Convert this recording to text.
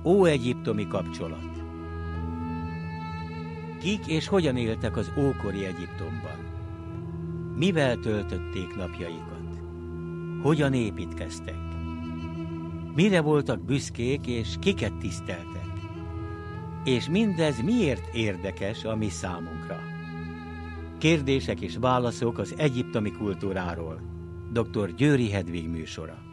Óegyiptomi kapcsolat. Kik és hogyan éltek az ókori Egyiptomban? Mivel töltötték napjaikat? Hogyan építkeztek? Mire voltak büszkék és kiket tiszteltek? És mindez miért érdekes a mi számunkra? Kérdések és válaszok az egyiptomi kultúráról. Dr. Győri Hedvig műsora.